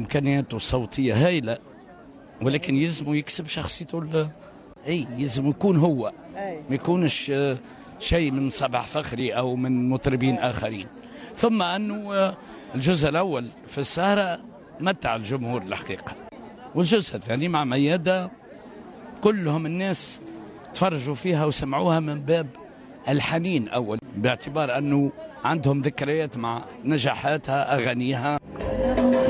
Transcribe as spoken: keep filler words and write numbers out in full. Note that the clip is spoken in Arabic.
إمكانياته الصوتية هايلة، ولكن يلزم يكسب شخصيته. اي يلزم يكون هو، ما يكونش شيء من صباح فخري او من مطربين اخرين. ثم انه الجزء الاول في السهره متع الجمهور الحقيقه، والجزء الثاني مع ميادة كلهم الناس تفرجوا فيها وسمعوها من باب الحنين اول، باعتبار انه عندهم ذكريات مع نجاحاتها اغانيها.